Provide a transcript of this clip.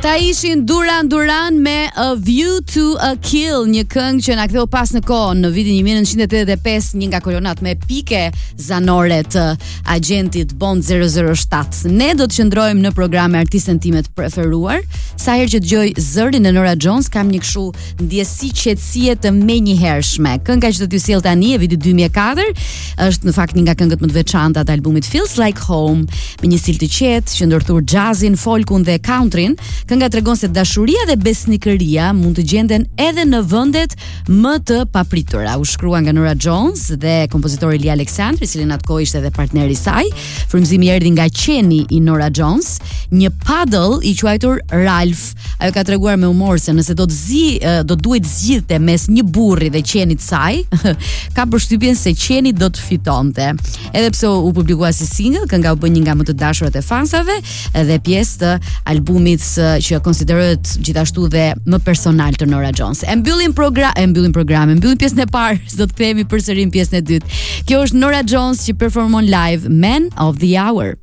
Ta ishin Duran Duran me A View to a Kill, një këngë që na ktheu pas në kohë në vitin 1985, një nga kolonat me pike zanore të agentit Bond 007. Ne do të qëndrojmë në programe artistën time të preferuar. Sa herë që dëgjoj zërin e Norah Jones, kam një kështu ndjesi qetësie të menjëhershme. Kënga që do t'ju sjell tani e vitit 2004 është në fakt një nga këngët më të veçanta të albumit Feels Like Home, me një stil të qetë që ndërthur jazzin, folkun dhe countryn. Kënga tregon se dashuria dhe besnikëria mund të gjenden edhe në vendet më të papritura. U shkrua nga Norah Jones dhe kompozitori Lee Alexander, i cili në atë kohë ishte edhe partneri i saj. Frymëzimi erdhi nga qeni i Norah Jones, një paddle i quajtur Ralph. Ajo ka treguar me humor se nëse do të duhet zgjidhte mes një burri dhe qenit saj, ka përshtypjen se qeni do të fitonte. Edhe pse u publikua si single, kënga u bë një nga më të dashurat e fansave dhe pjesë të albumit që konsiderohet gjithashtu dhe më personal të Norah Jones. E mbyllim pjesën e parë, do të kthehemi përsëri në pjesën e dytë. Kjo është Norah Jones që performon live Man of the Hour.